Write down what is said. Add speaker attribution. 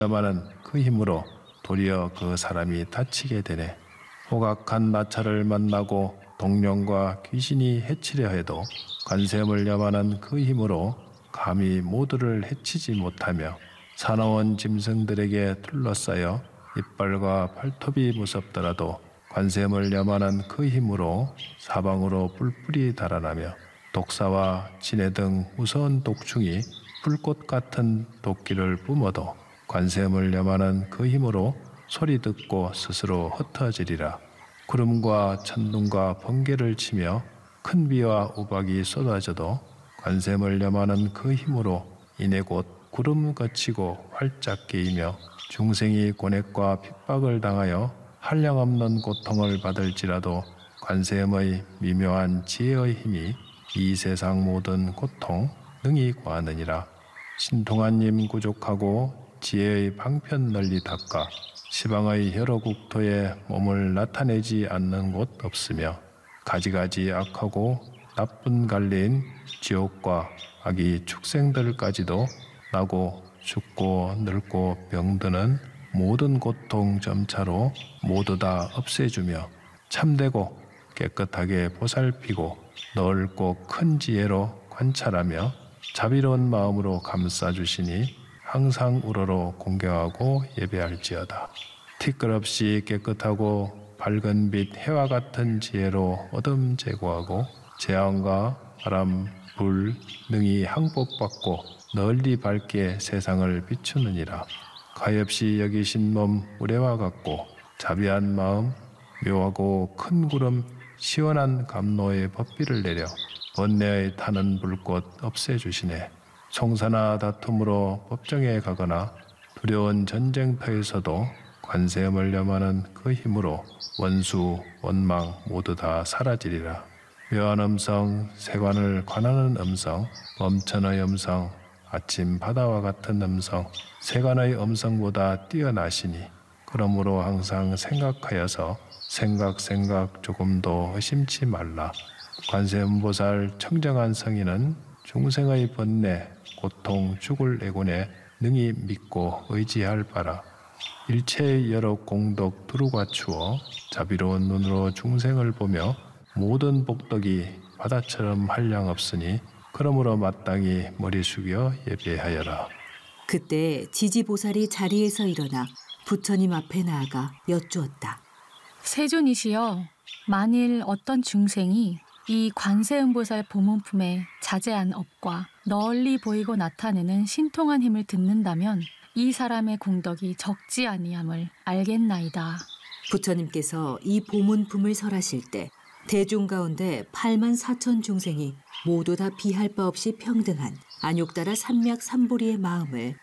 Speaker 1: 려마는 그 힘으로 도리어 그 사람이 다치게 되네. 호각한 나찰을 만나고 동령과 귀신이 해치려 해도 관세음을 염하는 그 힘으로 감히 모두를 해치지 못하며 사나운 짐승들에게 둘러싸여 이빨과 발톱이 무섭더라도 관세음을 염하는 그 힘으로 사방으로 뿔뿔이 달아나며 독사와 진해 등 무서운 독충이 불꽃 같은 도끼를 뿜어도 관세음을 염하는 그 힘으로 소리 듣고 스스로 흩어지리라. 구름과 천둥과 번개를 치며 큰 비와 우박이 쏟아져도 관세음을 염하는 그 힘으로 이내 곧 구름 거치고 활짝 개이며 중생이 고뇌과 핍박을 당하여 한량없는 고통을 받을지라도 관세음의 미묘한 지혜의 힘이 이 세상 모든 고통 능히 구하느니라. 신통한님 구족하고 지혜의 방편 널리 닦아 시방의 여러 국토에 몸을 나타내지 않는 곳 없으며 가지가지 악하고 나쁜 관리인 지옥과 악이 축생들까지도 나고 죽고 늙고 병드는 모든 고통 점차로 모두 다 없애주며 참되고 깨끗하게 보살피고 넓고 큰 지혜로 관찰하며 자비로운 마음으로 감싸주시니 항상 우러러 공경하고 예배할지어다. 티끌없이 깨끗하고 밝은 빛 해와 같은 지혜로 어둠 제거하고 재앙과 바람, 불 능히 항복받고 널리 밝게 세상을 비추느니라. 가엾이 여기신 몸 우레와 같고 자비한 마음 묘하고 큰 구름 시원한 감로의 법비를 내려 번뇌의 타는 불꽃 없애주시네. 총사나 다툼으로 법정에 가거나 두려운 전쟁터에서도 관세음을 염하는 그 힘으로 원수, 원망 모두 다 사라지리라. 묘한 음성, 세관을 관하는 음성, 범천의 음성, 아침 바다와 같은 음성, 세간의 음성보다 뛰어나시니 그러므로 항상 생각하여서 생각 조금도 의심치 말라. 관세음보살 청정한 성인은 중생의 번뇌, 고통, 죽을 애곤에 능히 믿고 의지할 바라. 일체의 여러 공덕 두루가 추어 자비로운 눈으로 중생을 보며 모든 복덕이 바다처럼 한량없으니 그러므로 마땅히 머리 숙여 예배하여라.
Speaker 2: 그때 지지보살이 자리에서 일어나 부처님 앞에 나아가 여쭈었다.
Speaker 3: 세존이시여, 만일 어떤 중생이 이 관세음보살 보문품의 자제한 업과 널리 보이고 나타내는 신통한 힘을 듣는다면 이 사람의 공덕이 적지 아니함을 알겠나이다.
Speaker 2: 부처님께서 이 보문품을 설하실 때 대중 가운데 8만 4천 중생이 모두 다 비할 바 없이 평등한 안욕따라 삼맥삼보리의 마음을